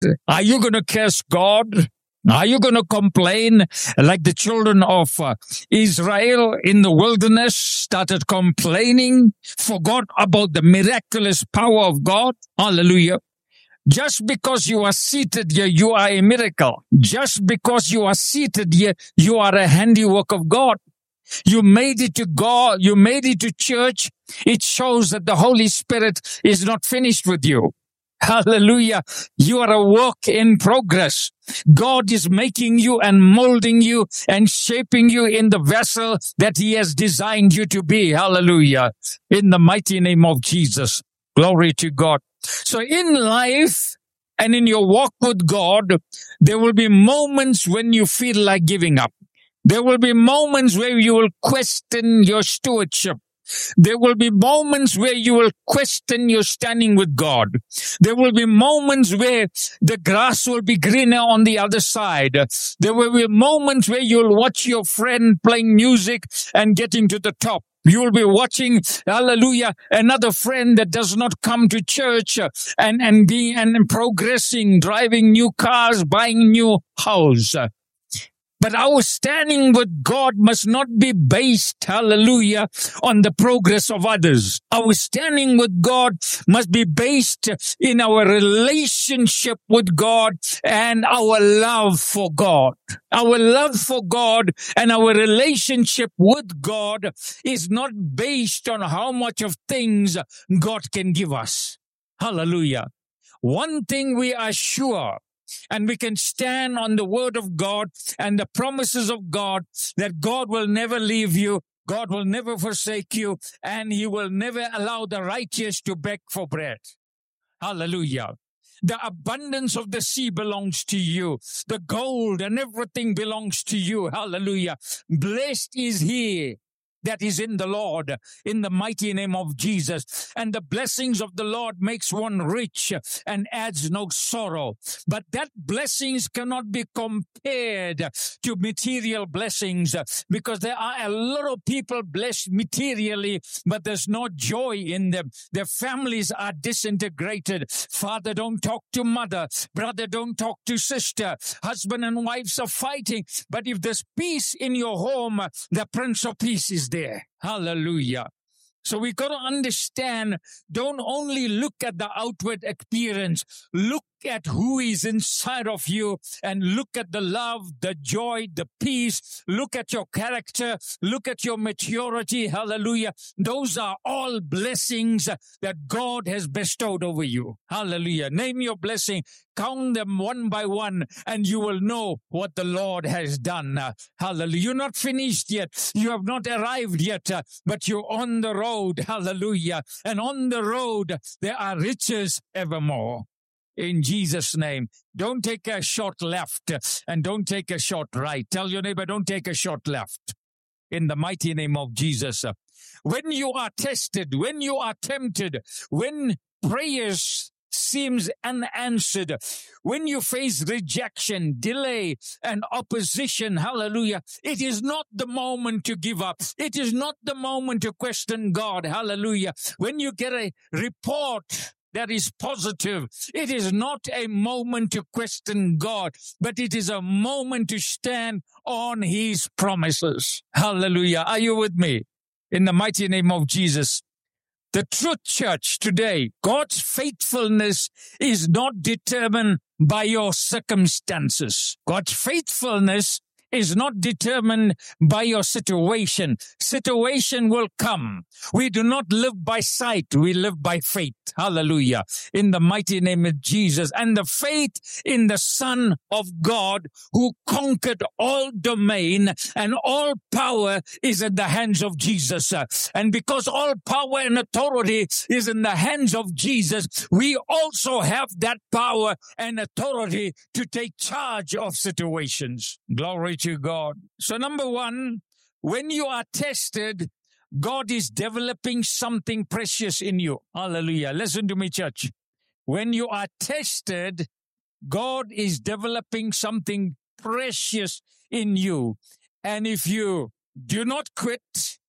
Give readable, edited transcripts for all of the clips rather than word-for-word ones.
Are you going to curse God? Are you going to complain like the children of Israel in the wilderness started complaining, forgot about the miraculous power of God? Hallelujah. Just because you are seated here, you are a miracle. Just because you are seated here, you are a handiwork of God. You made it to God. You made it to church. It shows that the Holy Spirit is not finished with you. Hallelujah. You are a work in progress. God is making you and molding you and shaping you in the vessel that He has designed you to be. Hallelujah. In the mighty name of Jesus. Glory to God. So in life and in your walk with God, there will be moments when you feel like giving up. There will be moments where you will question your stewardship. There will be moments where you will question your standing with God. There will be moments where the grass will be greener on the other side. There will be moments where you'll watch your friend playing music and getting to the top. You will be watching, hallelujah, another friend that does not come to church and progressing, driving new cars, buying new house. But our standing with God must not be based, hallelujah, on the progress of others. Our standing with God must be based in our relationship with God and our love for God. Our love for God and our relationship with God is not based on how much of things God can give us. Hallelujah. One thing we are sure, and we can stand on the word of God and the promises of God, that God will never leave you, God will never forsake you, and He will never allow the righteous to beg for bread. Hallelujah. The abundance of the sea belongs to you. The gold and everything belongs to you. Hallelujah. Blessed is He that is in the Lord, in the mighty name of Jesus. And the blessings of the Lord makes one rich and adds no sorrow. But that blessings cannot be compared to material blessings, because there are a lot of people blessed materially, but there's no joy in them. Their families are disintegrated. Father don't talk to mother. Brother don't talk to sister. Husband and wives are fighting. But if there's peace in your home, the Prince of Peace is there. Hallelujah. So we got to understand, don't only look at the outward appearance, look at who is inside of you, and look at the love, the joy, the peace. Look at your character. Look at your maturity. Hallelujah. Those are all blessings that God has bestowed over you. Hallelujah. Name your blessing. Count them one by one, and you will know what the Lord has done. Hallelujah. You're not finished yet. You have not arrived yet, but you're on the road. Hallelujah. And on the road, there are riches evermore. In Jesus' name, don't take a short left and don't take a short right. Tell your neighbor, don't take a short left. In the mighty name of Jesus. When you are tested, when you are tempted, when prayers seems unanswered, when you face rejection, delay, and opposition, hallelujah, it is not the moment to give up. It is not the moment to question God, hallelujah. When you get a report that is positive, it is not a moment to question God, but it is a moment to stand on His promises. Hallelujah. Are you with me? In the mighty name of Jesus. The truth church today, God's faithfulness is not determined by your circumstances. God's faithfulness is not determined by your situation. Situation will come. We do not live by sight. We live by faith. Hallelujah. In the mighty name of Jesus. And the faith in the Son of God who conquered all domain and all power is in the hands of Jesus. And because all power and authority is in the hands of Jesus, we also have that power and authority to take charge of situations. Glory to God. So number one, when you are tested, God is developing something precious in you. Hallelujah. Listen to me, church. When you are tested, God is developing something precious in you. And if you do not quit,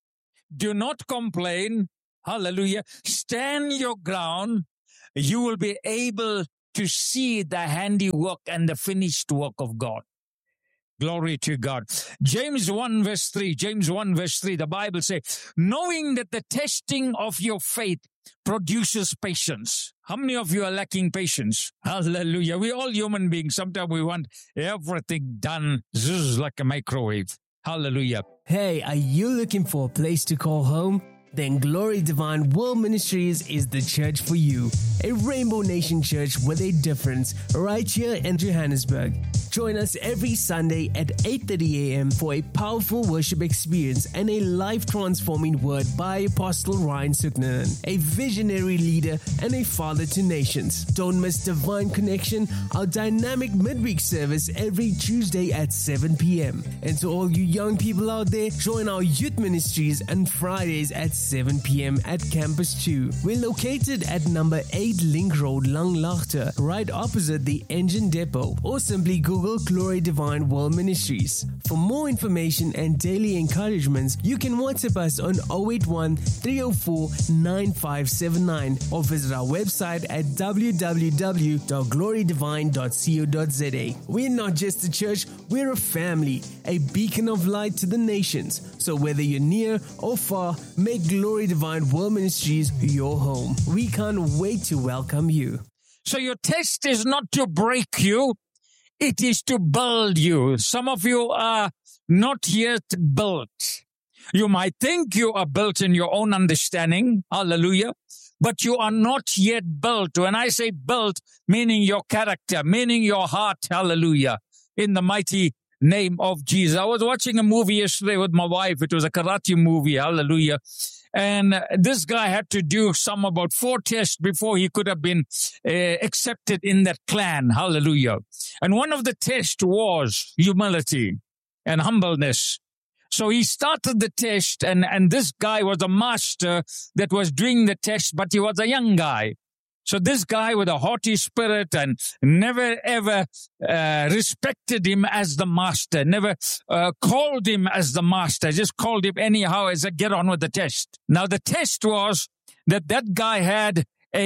do not complain, hallelujah, stand your ground, you will be able to see the handiwork and the finished work of God. Glory to God. James 1 verse 3, the Bible says, knowing that the testing of your faith produces patience. How many of you are lacking patience? Hallelujah. We're all human beings. Sometimes we want everything done zzz, like a microwave. Hallelujah. Hey, are you looking for a place to call home? Then Glory Divine World Ministries is the church for you. A Rainbow Nation church with a difference right here in Johannesburg. Join us every Sunday at 8:30 a.m. for a powerful worship experience and a life-transforming word by Apostle Ryan Suknanen, a visionary leader and a father to nations. Don't miss Divine Connection, our dynamic midweek service every Tuesday at 7 p.m. And to all you young people out there, join our youth ministries on Fridays at 7 p.m. at Campus 2. We're located at number 8 Link Road, Langlaagte, right opposite the engine depot, or simply Google Glory Divine World Ministries. For more information and daily encouragements, you can WhatsApp us on 081 304 9579 or visit our website at www.glorydivine.co.za. We're not just a church, we're a family, a beacon of light to the nations. So whether you're near or far, make Glory Divine World Ministries your home. We can't wait to welcome you. So your test is not to break you, it is to build you. Some of you are not yet built. You might think you are built in your own understanding, hallelujah, but you are not yet built. When I say built, meaning your character, meaning your heart, hallelujah, in the mighty name of Jesus. I was watching a movie yesterday with my wife. It was a karate movie, hallelujah. And this guy had to do about 4 tests before he could have been accepted in that clan. Hallelujah. And one of the tests was humility and humbleness. So he started the test, and this guy was a master that was doing the test, but he was a young guy. So this guy with a haughty spirit and never ever respected him as the master, never called him as the master, just called him anyhow as a get on with the test. Now the test was that guy had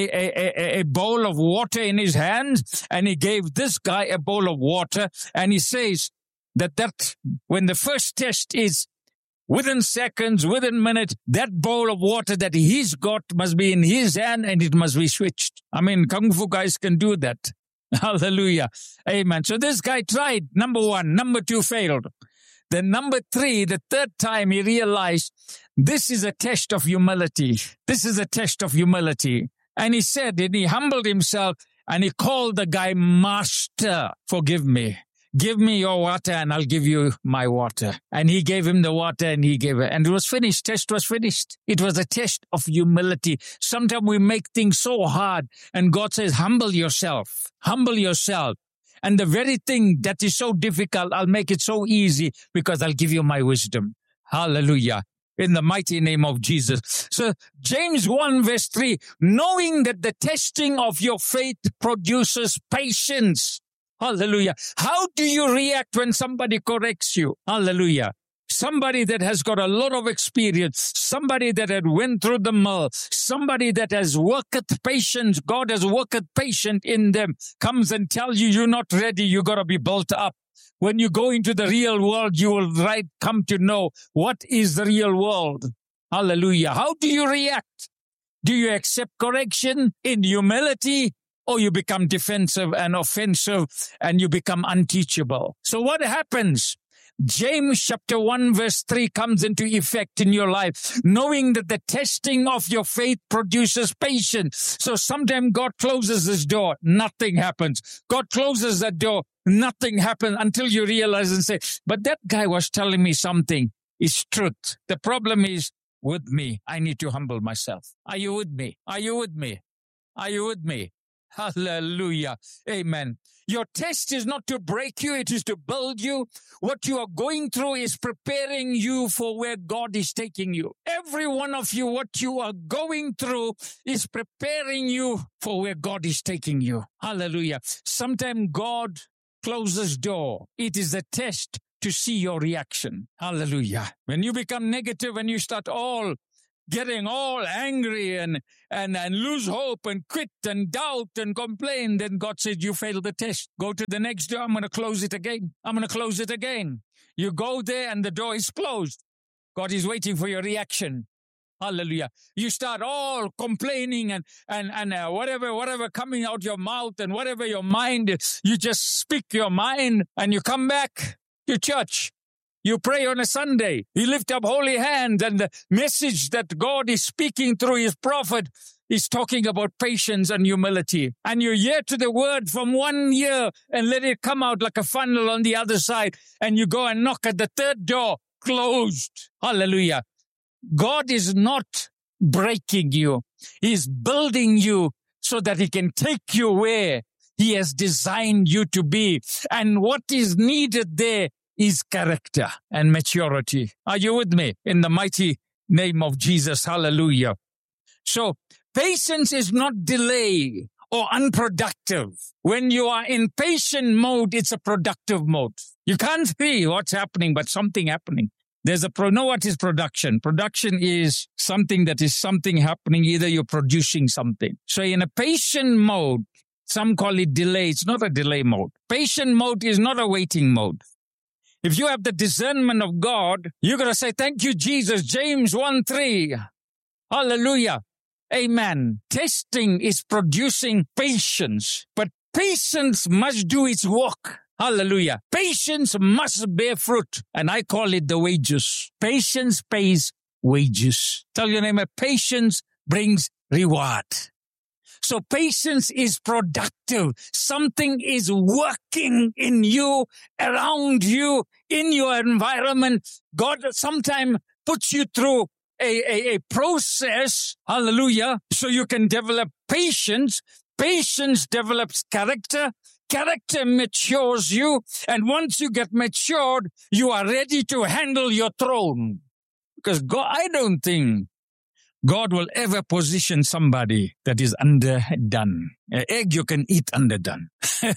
a bowl of water in his hand, and he gave this guy a bowl of water, and he says that when the first test is within seconds, within minutes, that bowl of water that he's got must be in his hand and it must be switched. I mean, Kung Fu guys can do that. Hallelujah. Amen. So this guy tried. Number 1. Number 2 failed. Then number 3, the third time he realized this is a test of humility. This is a test of humility. And he said, and he humbled himself and he called the guy, Master, forgive me. Give me your water and I'll give you my water. And he gave him the water and he gave it. And it was finished. Test was finished. It was a test of humility. Sometimes we make things so hard and God says, humble yourself. Humble yourself. And the very thing that is so difficult, I'll make it so easy because I'll give you my wisdom. Hallelujah. In the mighty name of Jesus. So James 1 verse 3, knowing that the testing of your faith produces patience. Hallelujah. How do you react when somebody corrects you? Hallelujah. Somebody that has got a lot of experience, somebody that had went through the mill, somebody that has worked patience, God has worked patient in them, comes and tells you you're not ready, you got to be built up. When you go into the real world, you will come to know what is the real world. Hallelujah. How do you react? Do you accept correction in humility? Or you become defensive and offensive and you become unteachable. So what happens? James chapter 1 verse 3 comes into effect in your life, knowing that the testing of your faith produces patience. So sometimes God closes his door, nothing happens. God closes that door, nothing happens until you realize and say, but that guy was telling me something. It's truth. The problem is with me. I need to humble myself. Are you with me? Are you with me? Are you with me? Hallelujah. Amen. Your test is not to break you, it is to build you. What you are going through is preparing you for where God is taking you. Every one of you, what you are going through is preparing you for where God is taking you. Hallelujah. Sometimes God closes door. It is a test to see your reaction. Hallelujah. When you become negative and you start all getting all angry and lose hope and quit and doubt and complain, then God said, you failed the test. Go to the next door. I'm going to close it again. I'm going to close it again. You go there and the door is closed. God is waiting for your reaction. Hallelujah. You start all complaining and whatever coming out your mouth and whatever your mind, you just speak your mind and you come back to church. You pray on a Sunday. You lift up holy hands, and the message that God is speaking through his prophet is talking about patience and humility. And you hear to the word from 1 year and let it come out like a funnel on the other side. And you go and knock at the third door, closed. Hallelujah. God is not breaking you. He's building you so that he can take you where he has designed you to be. And what is needed there is character and maturity. Are you with me? In the mighty name of Jesus. Hallelujah. So patience is not delay or unproductive. When you are in patient mode, it's a productive mode. You can't see what's happening, but something happening. Know what is production? Production is something happening. Either you're producing something. So in a patient mode, some call it delay. It's not a delay mode. Patient mode is not a waiting mode. If you have the discernment of God, you're going to say, thank you, Jesus. James 1:3. Hallelujah. Amen. Testing is producing patience, but patience must do its work. Hallelujah. Patience must bear fruit. And I call it the wages. Patience pays wages. Tell your neighbor, patience brings reward. So patience is productive. Something is working in you, around you, in your environment. God sometimes puts you through a process. Hallelujah. So you can develop patience. Patience develops character. Character matures you. And once you get matured, you are ready to handle your throne. Because I don't think God will ever position somebody that is underdone. An egg you can eat underdone.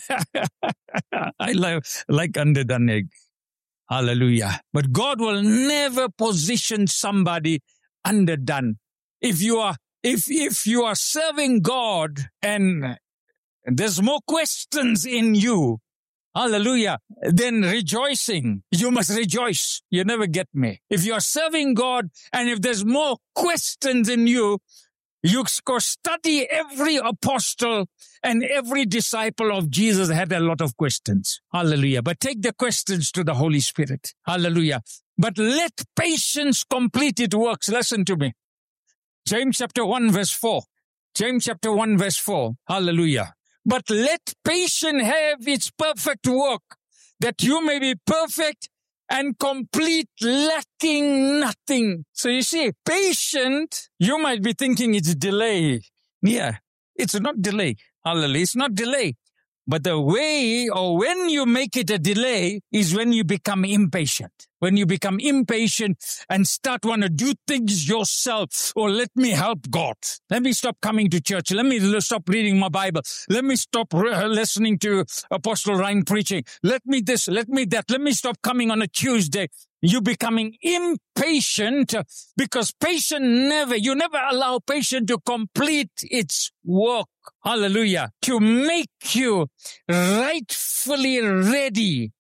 I like underdone egg. Hallelujah. But God will never position somebody underdone. If you are serving God and there's more questions in you, hallelujah, then rejoicing. You must rejoice. You never get me. If you are serving God and if there's more questions in you, you go study every apostle and every disciple of Jesus had a lot of questions. Hallelujah. But take the questions to the Holy Spirit. Hallelujah. But let patience complete its works. Listen to me. James chapter 1 verse 4. James chapter 1 verse 4. Hallelujah. But let patience have its perfect work, that you may be perfect and complete, lacking nothing. So you see, patient, you might be thinking it's delay. Yeah, it's not delay. Hallelujah, it's not delay. But the way or when you make it a delay is when you become impatient. When you become impatient and start want to do things yourself. Or let me help God. Let me stop coming to church. Let me stop reading my Bible. Let me stop listening to Apostle Ryan preaching. Let me this, let me that. Let me stop coming on a Tuesday. You're becoming impatient because you never allow patience to complete its work. Hallelujah. To make you rightfully ready,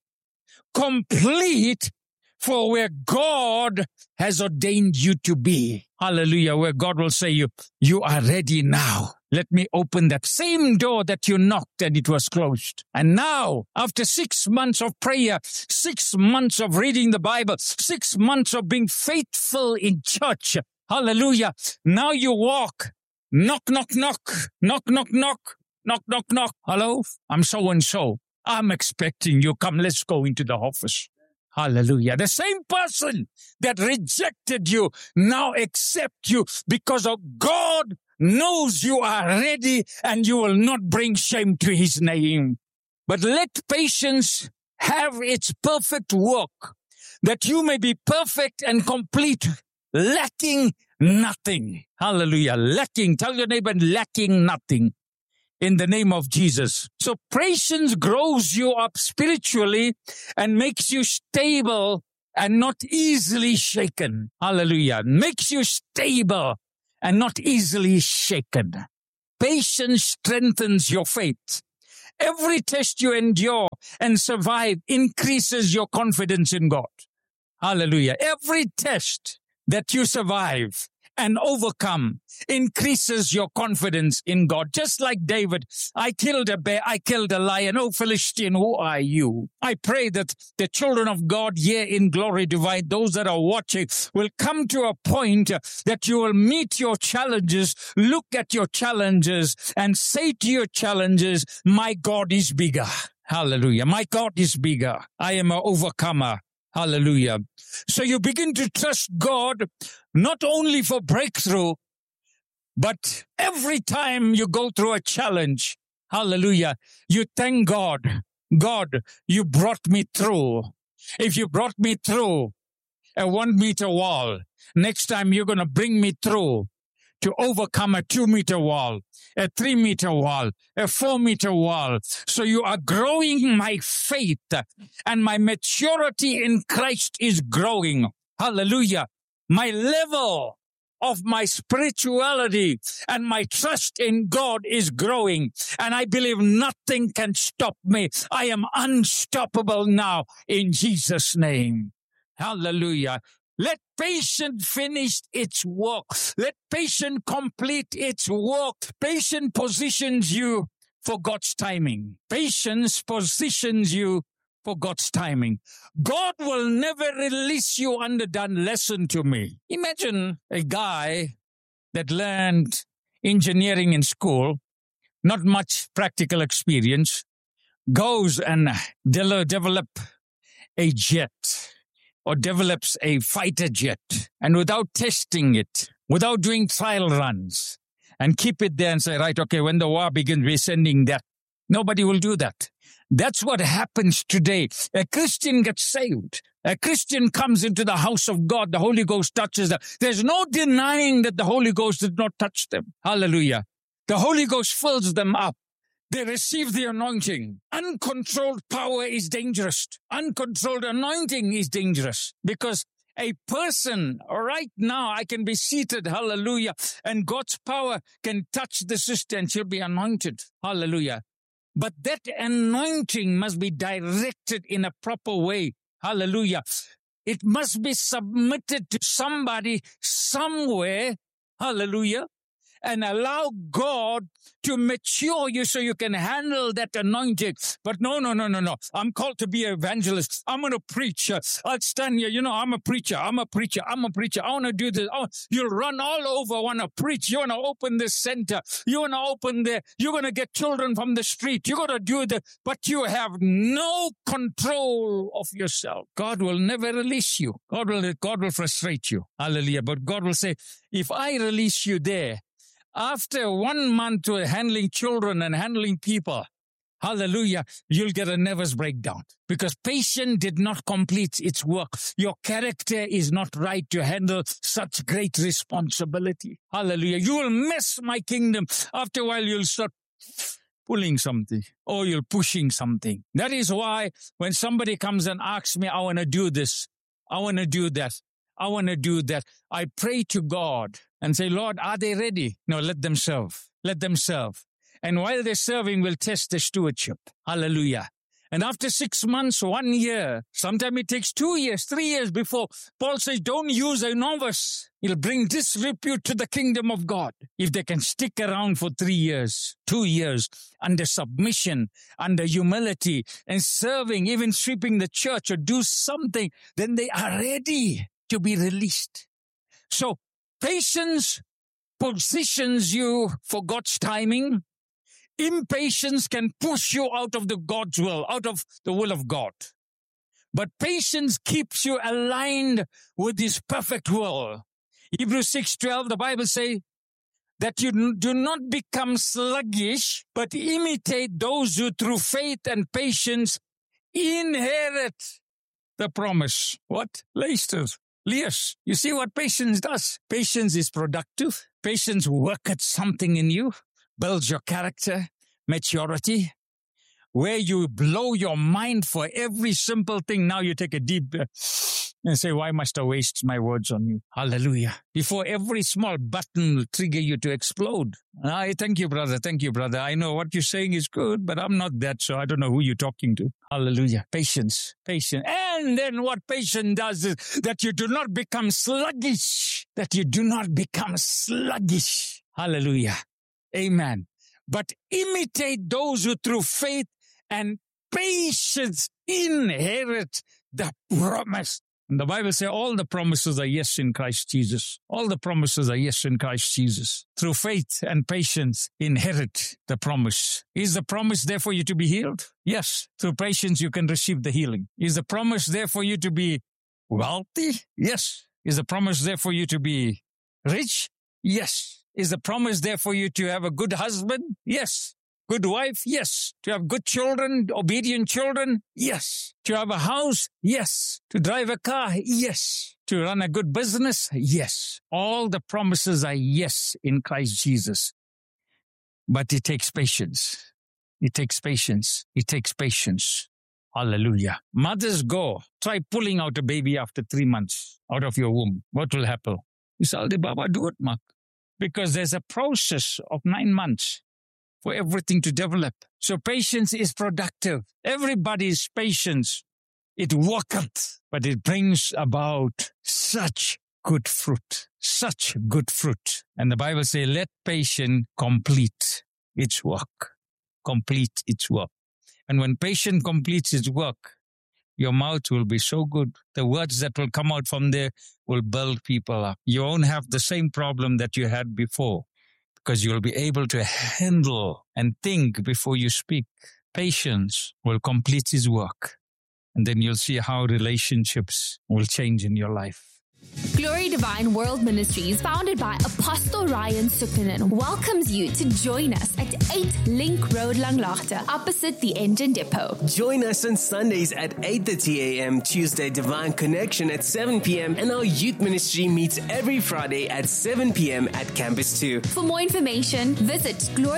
complete for where God has ordained you to be. Hallelujah. Where God will say you are ready now. Let me open that same door that you knocked and it was closed. And now, after 6 months of prayer, 6 months of reading the Bible, 6 months of being faithful in church, hallelujah, now you walk, knock, knock, knock, knock, knock, knock, knock, knock, knock. Hello, I'm so-and-so. I'm expecting you. Come, let's go into the office. Hallelujah. The same person that rejected you now accept you because of God knows you are ready and you will not bring shame to his name. But let patience have its perfect work, that you may be perfect and complete, lacking nothing. Hallelujah. Lacking. Tell your neighbor, lacking nothing. In the name of Jesus. So patience grows you up spiritually and makes you stable and not easily shaken. Hallelujah. Makes you stable and not easily shaken. Patience strengthens your faith. Every test you endure and survive increases your confidence in God. Hallelujah. Every test that you survive and overcome increases your confidence in God. Just like David, I killed a bear, I killed a lion. Oh, Philistine, who are you? I pray that the children of God here in Glory Divine, those that are watching, will come to a point that you will meet your challenges, look at your challenges, and say to your challenges, my God is bigger. Hallelujah. My God is bigger. I am an overcomer. Hallelujah. So you begin to trust God not only for breakthrough, but every time you go through a challenge, hallelujah, you thank God. God, you brought me through. If you brought me through a 1 meter wall, next time you're going to bring me through to overcome a 2 meter wall, a 3 meter wall, a 4 meter wall. So you are growing my faith, and my maturity in Christ is growing. Hallelujah. My level of my spirituality and my trust in God is growing, and I believe nothing can stop me. I am unstoppable now in Jesus' name. Hallelujah. Let patience finish its work. Let patience complete its work. Patience positions you for God's timing. Patience positions you for God's timing. God will never release you underdone. Listen to me. Imagine a guy that learned engineering in school, not much practical experience, goes and develop a jet, or develops a fighter jet, and without testing it, without doing trial runs, and keep it there and say, right, okay, when the war begins, we're sending that. Nobody will do that. That's what happens today. A Christian gets saved. A Christian comes into the house of God. The Holy Ghost touches them. There's no denying that the Holy Ghost did not touch them. Hallelujah. The Holy Ghost fills them up. They receive the anointing. Uncontrolled power is dangerous. Uncontrolled anointing is dangerous, because a person right now, I can be seated, hallelujah, and God's power can touch the sister and she'll be anointed. Hallelujah. But that anointing must be directed in a proper way. Hallelujah. It must be submitted to somebody somewhere. Hallelujah. And allow God to mature you so you can handle that anointing. But no. I'm called to be an evangelist. I'm going to preach. I'll stand here. I'm a preacher. I want to do this. You'll run all over, want to preach. You want to open this center. You want to open there. You're going to get children from the street. You're going to do that. But you have no control of yourself. God will never release you. God will frustrate you. Hallelujah. But God will say, if I release you there, after 1 month to handling children and handling people, hallelujah, you'll get a nervous breakdown, because patience did not complete its work. Your character is not right to handle such great responsibility. Hallelujah. You will miss my kingdom. After a while, you'll start pulling something, or you're pushing something. That is why when somebody comes and asks me, I want to do this, I want to do that, I want to do that, I pray to God and say, Lord, are they ready? No, let them serve. Let them serve. And while they're serving, we'll test the stewardship. Hallelujah. And after 6 months, 1 year, sometimes it takes 2 years, 3 years before Paul says, don't use a novice. It'll bring disrepute to the kingdom of God. If they can stick around for 3 years, 2 years, under submission, under humility, and serving, even sweeping the church or do something, then they are ready to be released. So patience positions you for God's timing. Impatience can push you out of the God's will, out of the will of God. But patience keeps you aligned with His perfect will. Hebrews 6:12, the Bible says that you do not become sluggish, but imitate those who through faith and patience inherit the promise. What? Leas. You see what patience does? Patience is productive. Patience works at something in you, builds your character, maturity, where you blow your mind for every simple thing. Now you take a deep breath. And say, why must I waste my words on you? Hallelujah. Before every small button will trigger you to explode. Thank you, brother. Thank you, brother. I know what you're saying is good, but I'm not that, so I don't know who you're talking to. Hallelujah. Patience. Patience. And then what patience does is that you do not become sluggish. That you do not become sluggish. Hallelujah. Amen. But imitate those who through faith and patience inherit the promise. And the Bible says all the promises are yes in Christ Jesus. All the promises are yes in Christ Jesus. Through faith and patience, inherit the promise. Is the promise there for you to be healed? Yes. Through patience, you can receive the healing. Is the promise there for you to be wealthy? Yes. Is the promise there for you to be rich? Yes. Is the promise there for you to have a good husband? Yes. Good wife? Yes. To have good children, obedient children? Yes. To have a house? Yes. To drive a car? Yes. To run a good business? Yes. All the promises are yes in Christ Jesus. But it takes patience. It takes patience. It takes patience. Hallelujah. Mothers, go. Try pulling out a baby after 3 months out of your womb. What will happen? You say, Aldi Baba, do it, Mark. Because there's a process of 9 months for everything to develop. So patience is productive. Everybody's patience. It worketh, but it brings about such good fruit. Such good fruit. And the Bible says, let patience complete its work. Complete its work. And when patience completes its work, your mouth will be so good. The words that will come out from there will build people up. You won't have the same problem that you had before, because you'll be able to handle and think before you speak. Patience will complete his work. And then you'll see how relationships will change in your life. Glory Divine World Ministries, founded by Apostle Ryan Sukkanen, welcomes you to join us at 8 Link Road, Langlaagte, opposite the engine depot. Join us on Sundays at 8:30 a.m., Tuesday Divine Connection at 7 p.m., and our youth ministry meets every Friday at 7 p.m. at Campus 2. For more information, visit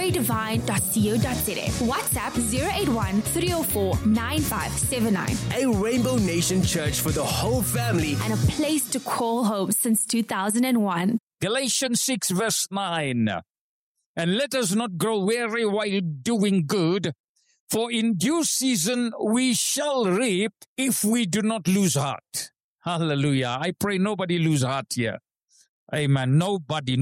glorydivine.co.za. WhatsApp 081 304 9579. A Rainbow Nation church for the whole family And a place to call home since 2001. Galatians 6 verse 9. And let us not grow weary while doing good, for in due season we shall reap if we do not lose heart. Hallelujah. I pray nobody lose heart here. Amen. Nobody.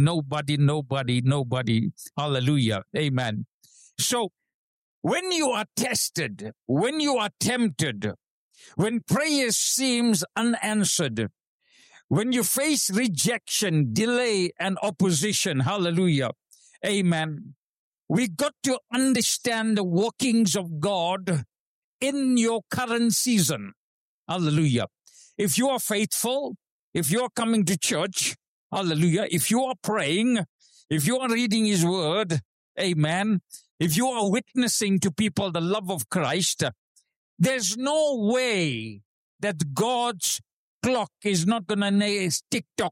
Hallelujah. Amen. So, when you are tested, when you are tempted, when prayer seems unanswered, when you face rejection, delay, and opposition, hallelujah, amen, we got to understand the workings of God in your current season. Hallelujah. If you are faithful, if you are coming to church, hallelujah, if you are praying, if you are reading his word, amen, if you are witnessing to people the love of Christ, there's no way that God's clock is not going to tick tock,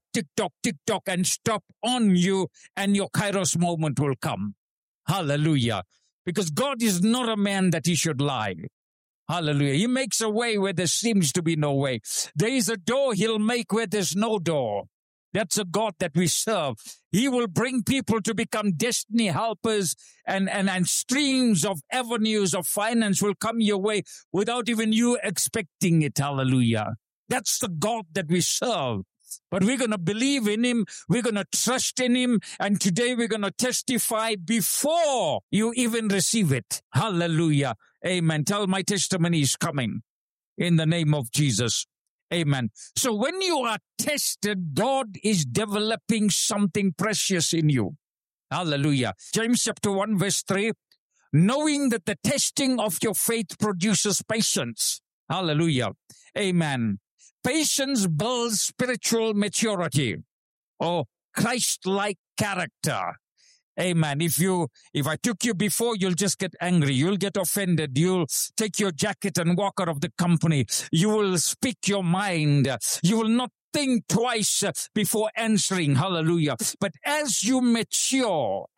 and stop on you, and your Kairos moment will come. Hallelujah. Because God is not a man that he should lie. Hallelujah. He makes a way where there seems to be no way. There is a door he'll make where there's no door. That's a God that we serve. He will bring people to become destiny helpers, and streams of avenues of finance will come your way without even you expecting it. Hallelujah. That's the God that we serve. But we're going to believe in him. We're going to trust in him. And today we're going to testify before you even receive it. Hallelujah. Amen. Tell my testimony is coming in the name of Jesus. Amen. So when you are tested, God is developing something precious in you. Hallelujah. James chapter 1 verse 3. Knowing that the testing of your faith produces patience. Hallelujah. Amen. Patience builds spiritual maturity or Christ-like character. Amen. If I took you before, you'll just get angry. You'll get offended. You'll take your jacket and walk out of the company. You will speak your mind. You will not think twice before answering. Hallelujah. But as you mature,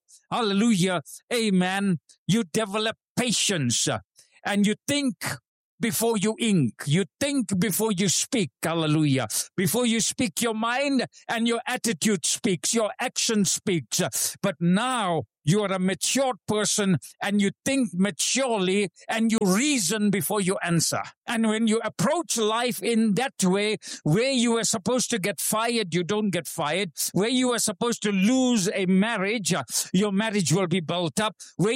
hallelujah, amen, you develop patience and you think before you ink. You think before you speak. Hallelujah. Before you speak, your mind and your attitude speaks. Your action speaks. But now you are a matured person and you think maturely and you reason before you answer. And when you approach life in that way, where you are supposed to get fired, you don't get fired. Where you are supposed to lose a marriage, your marriage will be built up. Where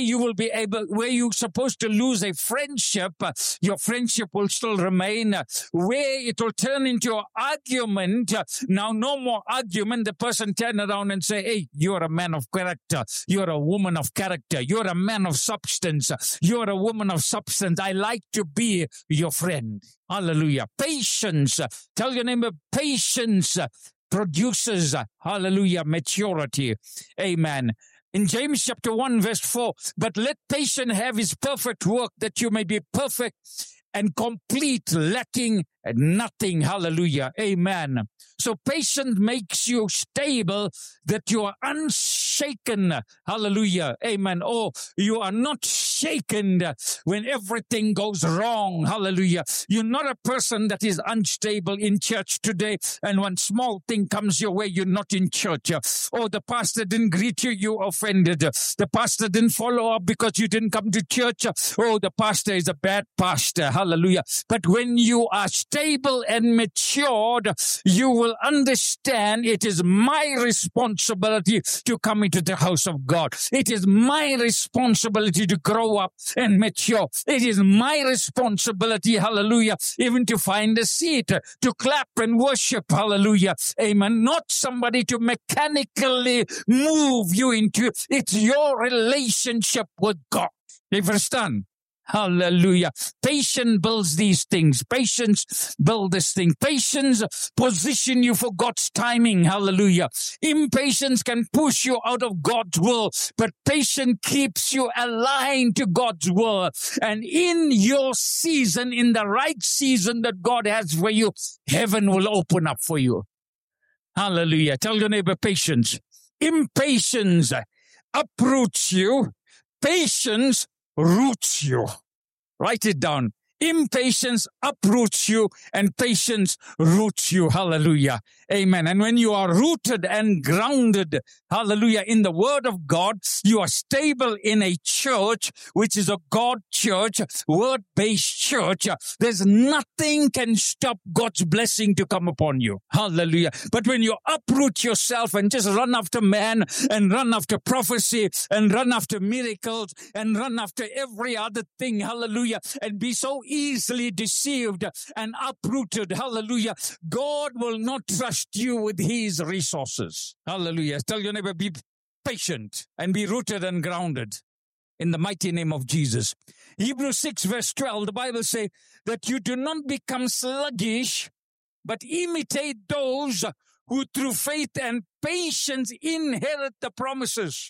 you're supposed to lose a friendship, your friendship will still remain. Where it will turn into an argument, now no more argument. The person turn around and say, hey, you're a man of character. You're a woman of character. You're a man of substance. You're a woman of substance. I like to be your friend. Hallelujah. Patience. Tell your neighbor, patience produces, hallelujah, maturity. Amen. In James chapter 1 verse 4, but let patience have his perfect work, that you may be perfect and complete, lacking nothing. Hallelujah. Amen. So patience makes you stable, that you are unshaken. Hallelujah. Amen. Oh, you are not shaken when everything goes wrong. Hallelujah. You're not a person that is unstable in church today, and one small thing comes your way, you're not in church. Oh, the pastor didn't greet you, you offended. The pastor didn't follow up because you didn't come to church. Oh, the pastor is a bad pastor. Hallelujah. But when you are stable and matured, you will understand it is my responsibility to come into the house of God. It is my responsibility to grow up and mature. It is my responsibility, hallelujah, even to find a seat, to clap and worship, hallelujah, amen. Not somebody to mechanically move you into. It's your relationship with God. You understand? Hallelujah. Patience builds these things. Patience builds this thing. Patience position you for God's timing. Hallelujah. Impatience can push you out of God's will, but patience keeps you aligned to God's will. And in your season, in the right season that God has for you, heaven will open up for you. Hallelujah. Tell your neighbor, patience. Impatience uproots you. Patience roots you. Write it down. Impatience uproots you and patience roots you. Hallelujah. Amen. And when you are rooted and grounded, hallelujah, in the word of God, you are stable in a church, which is a God church, word-based church. There's nothing can stop God's blessing to come upon you. Hallelujah. But when you uproot yourself and just run after man and run after prophecy and run after miracles and run after every other thing, hallelujah, and be so easily deceived and uprooted, hallelujah, God will not trust you with his resources. Hallelujah. Tell your neighbor, be patient and be rooted and grounded in the mighty name of Jesus. Hebrews 6 verse 12, the Bible says that you do not become sluggish, but imitate those who through faith and patience inherit the promises.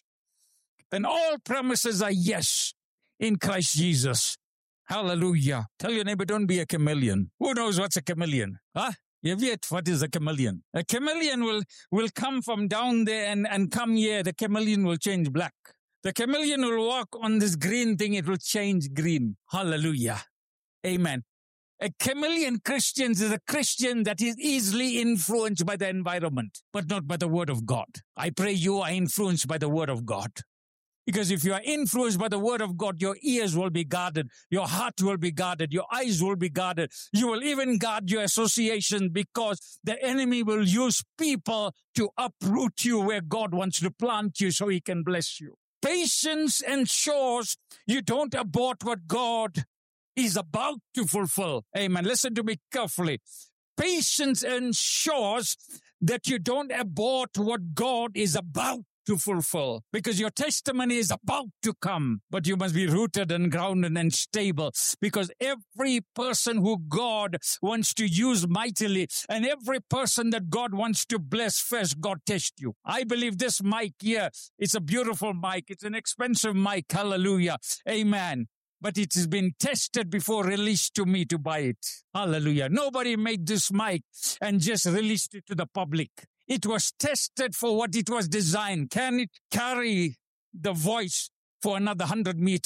And all promises are yes in Christ Jesus. Hallelujah. Tell your neighbor, don't be a chameleon. Who knows what's a chameleon? Huh? You weet what is a chameleon? A chameleon will come from down there and come here. The chameleon will change black. The chameleon will walk on this green thing. It will change green. Hallelujah. Amen. A chameleon Christian is a Christian that is easily influenced by the environment, but not by the word of God. I pray you are influenced by the word of God. Because if you are influenced by the word of God, your ears will be guarded, your heart will be guarded, your eyes will be guarded. You will even guard your association, because the enemy will use people to uproot you where God wants to plant you so he can bless you. Patience ensures you don't abort what God is about to fulfill. Amen. Listen to me carefully. Patience ensures that you don't abort what God is about to fulfill, because your testimony is about to come, but you must be rooted and grounded and stable, because every person who God wants to use mightily and every person that God wants to bless first, God test you. I believe this mic here, it's a beautiful mic. It's an expensive mic. Hallelujah. Amen. But it has been tested before released to me to buy it. Hallelujah. Nobody made this mic and just released it to the public. It was tested for what it was designed. Can it carry the voice for another 100 meters?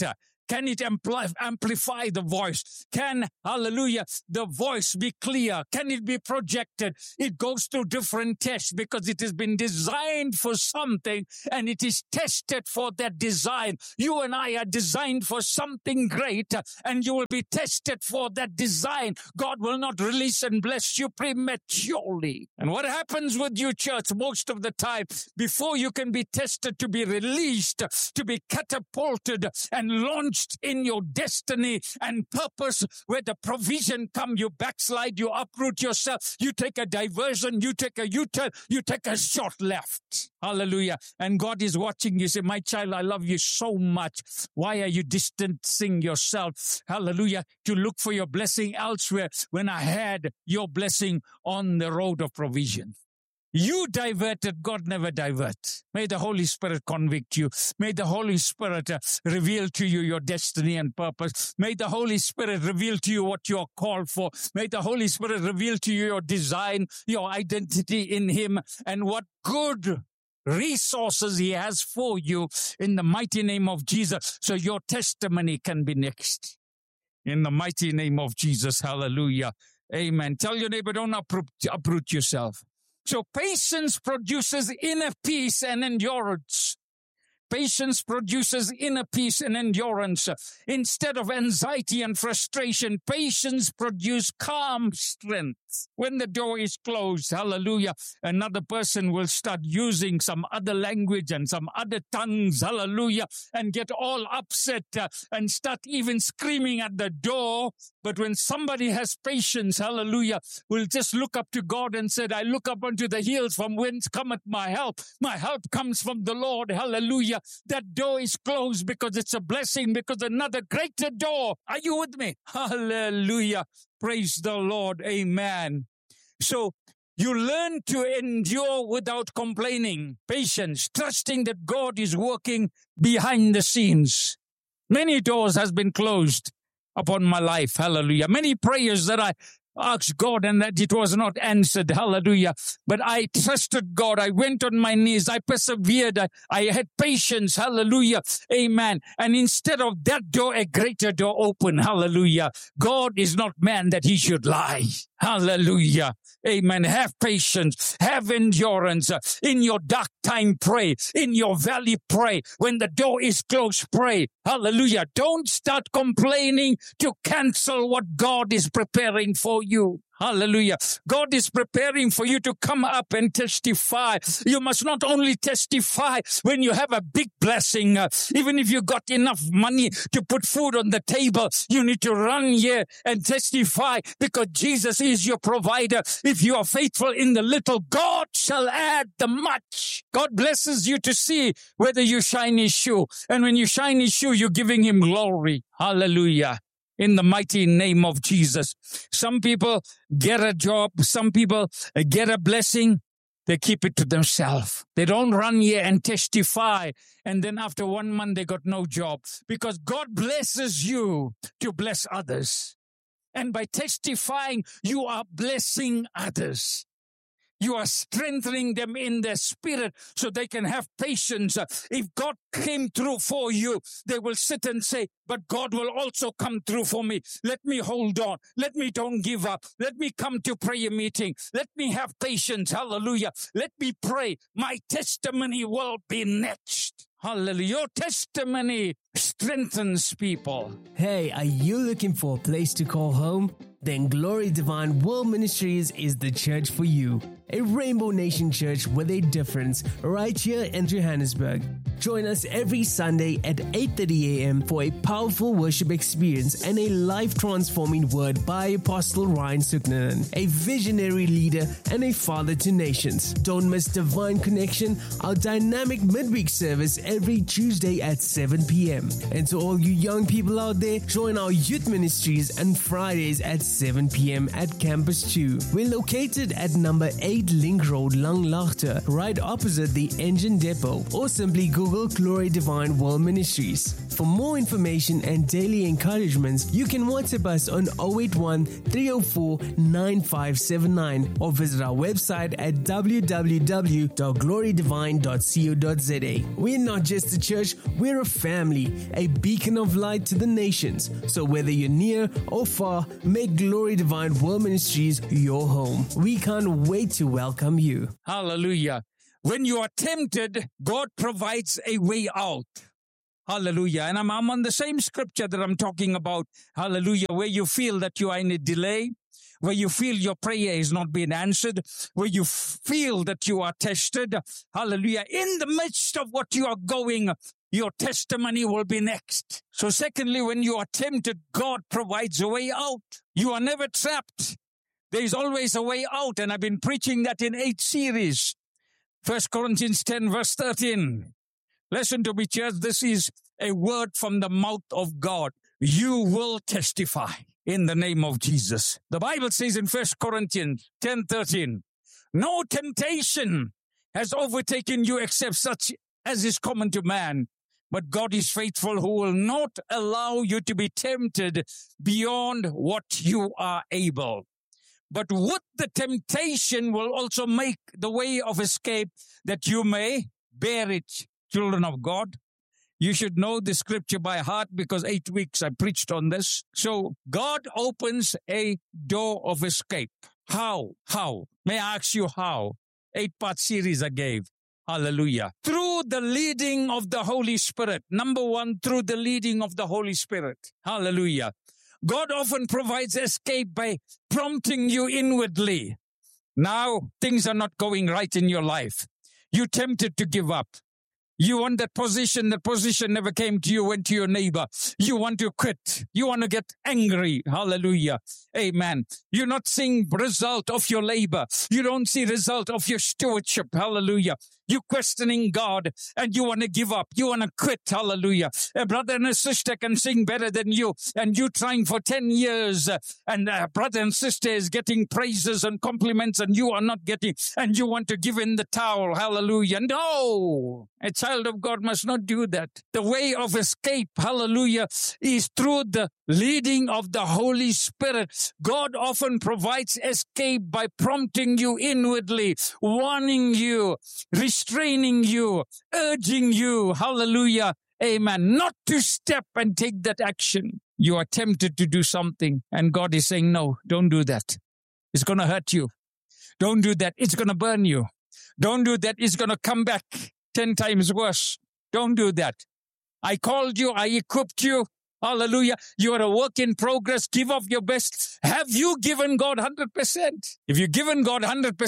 Can it amplify the voice? Can, hallelujah, the voice be clear? Can it be projected? It goes through different tests because it has been designed for something and it is tested for that design. You and I are designed for something great and you will be tested for that design. God will not release and bless you prematurely. And what happens with you, church, most of the time, before you can be tested to be released, to be catapulted and launched in your destiny and purpose, where the provision comes, you backslide, you uproot yourself, you take a diversion, you take a U-turn, you take a short left. Hallelujah. And God is watching you. Say, my child, I love you so much. Why are you distancing yourself? Hallelujah. To look for your blessing elsewhere when I had your blessing on the road of provision. You diverted, God never divert. May the Holy Spirit convict you. May the Holy Spirit reveal to you your destiny and purpose. May the Holy Spirit reveal to you what you are called for. May the Holy Spirit reveal to you your design, your identity in Him, and what good resources He has for you in the mighty name of Jesus, so your testimony can be next. In the mighty name of Jesus, hallelujah. Amen. Tell your neighbor, don't uproot yourself. So patience produces inner peace and endurance. Patience produces inner peace and endurance. Instead of anxiety and frustration, patience produces calm strength. When the door is closed, hallelujah, another person will start using some other language and some other tongues, hallelujah, and get all upset and start even screaming at the door. But when somebody has patience, hallelujah, will just look up to God and said, I look up unto the hills from whence cometh my help. My help comes from the Lord, hallelujah. That door is closed because it's a blessing, because another greater door. Are you with me? Hallelujah. Praise the Lord. Amen. So you learn to endure without complaining. Patience, trusting that God is working behind the scenes. Many doors has been closed upon my life. Hallelujah. Many prayers that I asked God and that it was not answered. Hallelujah. But I trusted God. I went on my knees. I persevered. I had patience. Hallelujah. Amen. And instead of that door, a greater door opened. Hallelujah. God is not man that He should lie. Hallelujah. Amen. Have patience. Have endurance. In your dark time, pray. In your valley, pray. When the door is closed, pray. Hallelujah. Don't start complaining to cancel what God is preparing for you. Hallelujah. God is preparing for you to come up and testify. You must not only testify when you have a big blessing, even if you got enough money to put food on the table, you need to run here and testify because Jesus is your provider. If you are faithful in the little, God shall add the much. God blesses you to see whether you shine His shoe. And when you shine His shoe, you're giving Him glory. Hallelujah. In the mighty name of Jesus. Some people get a job. Some people get a blessing. They keep it to themselves. They don't run here and testify. And then after 1 month, they got no job. Because God blesses you to bless others. And by testifying, you are blessing others. You are strengthening them in their spirit so they can have patience. If God came through for you, they will sit and say, but God will also come through for me. Let me hold on. Let me don't give up. Let me come to prayer meeting. Let me have patience. Hallelujah. Let me pray. My testimony will be next. Hallelujah. Your testimony strengthens people. Hey, are you looking for a place to call home? Then Glory Divine World Ministries is the church for you. A Rainbow Nation church with a difference right here in Johannesburg. Join us every Sunday at 8:30 a.m. for a powerful worship experience and a life-transforming word by Apostle Ryan Suknanen, a visionary leader and a father to nations. Don't miss Divine Connection, our dynamic midweek service every Tuesday at 7 p.m. And to all you young people out there, join our youth ministries on Fridays at 7 p.m. at Campus 2. We're located at number 8 Link Road, Langlaagte, right opposite the engine depot. Or simply Google Google Glory Divine World Ministries. For more information and daily encouragements, you can WhatsApp us on 081 304 9579 or visit our website at www.glorydivine.co.za. We're not just a church, we're a family, a beacon of light to the nations. So whether you're near or far, make Glory Divine World Ministries your home. We can't wait to welcome you. Hallelujah. When you are tempted, God provides a way out. Hallelujah. And I'm on the same scripture that I'm talking about. Hallelujah. Where you feel that you are in a delay, where you feel your prayer is not being answered, where you feel that you are tested. Hallelujah. In the midst of what you are going, your testimony will be next. So secondly, when you are tempted, God provides a way out. You are never trapped. There is always a way out. And I've been preaching that in 8 series. 1 Corinthians 10 verse 13. Listen to me, church. This is a word from the mouth of God. You will testify in the name of Jesus. The Bible says in 1 Corinthians 10:13, no temptation has overtaken you except such as is common to man. But God is faithful, who will not allow you to be tempted beyond what you are able. But with the temptation will also make the way of escape that you may bear it, children of God. You should know the scripture by heart because 8 weeks I preached on this. So God opens a door of escape. How? How? May I ask you how? 8-part series I gave. Hallelujah. Through the leading of the Holy Spirit. Number one, through the leading of the Holy Spirit. Hallelujah. God often provides escape by prompting you inwardly. Now, things are not going right in your life. You're tempted to give up. You want that position never came to you, went to your neighbor. You want to quit. You want to get angry. Hallelujah. Amen. You're not seeing result of your labor. You don't see result of your stewardship. Hallelujah. You're questioning God and you want to give up. You want to quit. Hallelujah. A brother and a sister can sing better than you and you trying for 10 years and a brother and sister is getting praises and compliments and you are not getting and you want to give in the towel. Hallelujah. No, a child of God must not do that. The way of escape, hallelujah, is through the leading of the Holy Spirit. God often provides escape by prompting you inwardly, warning you, restraining you, urging you, hallelujah, amen, not to step and take that action. You are tempted to do something and God is saying, no, don't do that. It's going to hurt you. Don't do that. It's going to burn you. Don't do that. It's going to come back 10 times worse. Don't do that. I called you. I equipped you. Hallelujah. You are a work in progress. Give of your best. Have you given God 100%? If you've given God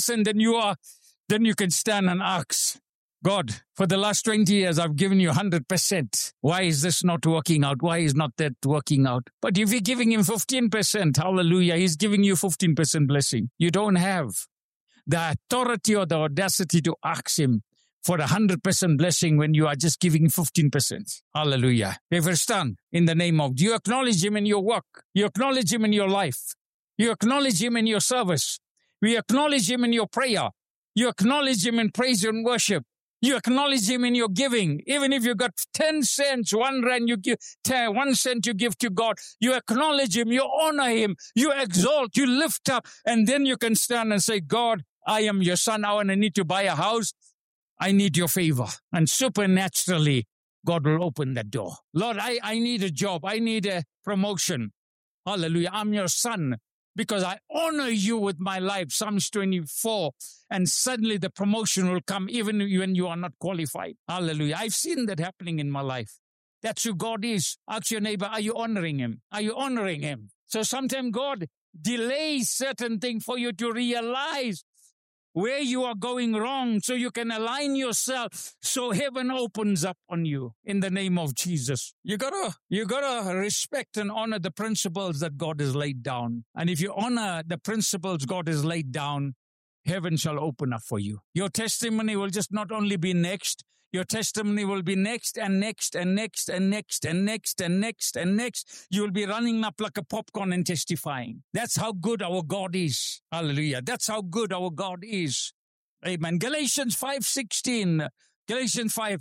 100%, then you can stand and ask, God, for the last 20 years, I've given you 100%. Why is this not working out? Why is not that working out? But if you're giving him 15%, hallelujah, he's giving you 15% blessing. You don't have the authority or the audacity to ask him for 100% blessing when you are just giving 15%. Hallelujah. We stand in the name of, you acknowledge him in your work. You acknowledge him in your life. You acknowledge him in your service. We acknowledge him in your prayer. You acknowledge him in praise and worship. You acknowledge him in your giving. Even if you got 10 cents, 1 rand, you give 1 cent you give to God. You acknowledge him. You honor him. You exalt. You lift up. And then you can stand and say, God, I am your son now and I need to buy a house. I need your favor. And supernaturally, God will open that door. Lord, I need a job. I need a promotion. Hallelujah. I'm your son because I honor you with my life. Psalms 24. And suddenly the promotion will come even when you are not qualified. Hallelujah. I've seen that happening in my life. That's who God is. Ask your neighbor, are you honoring him? Are you honoring him? So sometimes God delays certain things for you to realize where you are going wrong so you can align yourself so heaven opens up on you in the name of Jesus. You gotta respect and honor the principles that God has laid down. And if you honor the principles God has laid down, heaven shall open up for you. Your testimony will just not only be next, your testimony will be next and next and next and next and next and next and next. You will be running up like a popcorn and testifying. That's how good our God is. Hallelujah. That's how good our God is. Amen. Galatians 5:16. Galatians 5.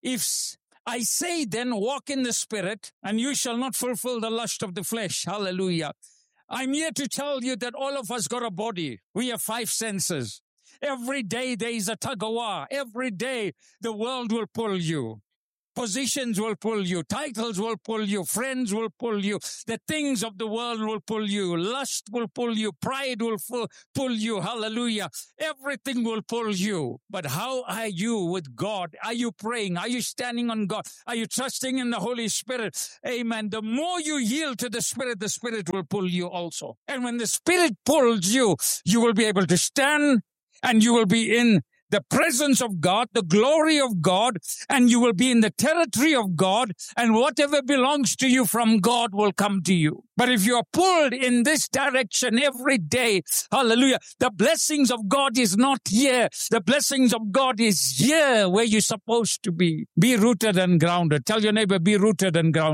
If I say then, walk in the Spirit, and you shall not fulfill the lust of the flesh. Hallelujah. I'm here to tell you that all of us got a body. We have 5 senses. Every day there is a tug of war. Every day the world will pull you. Positions will pull you. Titles will pull you. Friends will pull you. The things of the world will pull you. Lust will pull you. Pride will pull you. Hallelujah. Everything will pull you. But how are you with God? Are you praying? Are you standing on God? Are you trusting in the Holy Spirit? Amen. The more you yield to the Spirit will pull you also. And when the Spirit pulls you, you will be able to stand and you will be in the presence of God, the glory of God, and you will be in the territory of God, and whatever belongs to you from God will come to you. But if you are pulled in this direction every day, hallelujah, the blessings of God is not here. The blessings of God is here where you're supposed to be. Be rooted and grounded. Tell your neighbor, be rooted and grounded.